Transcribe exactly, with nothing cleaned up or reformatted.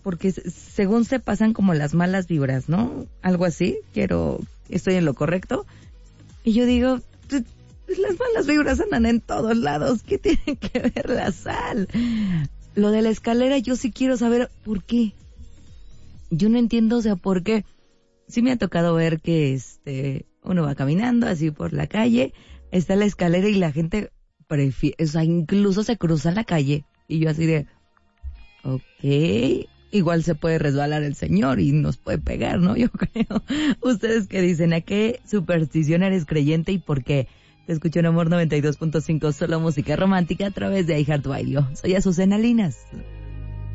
porque según se pasan como las malas vibras, ¿no? Algo así, quiero, estoy en lo correcto. Y yo digo, pues las malas vibras andan en todos lados, ¿qué tiene que ver la sal? Lo de la escalera yo sí quiero saber por qué. Yo no entiendo, o sea, por qué. Sí me ha tocado ver que este uno va caminando así por la calle, está la escalera y la gente prefiere, o sea, incluso se cruza la calle. Y yo así de, ok, igual se puede resbalar el señor y nos puede pegar, ¿no? Yo creo. ¿Ustedes qué dicen? ¿A qué superstición eres creyente y por qué? Te escucho en Amor noventa y dos punto cinco, solo música romántica a través de iHeartRadio. Soy Azucena Linas.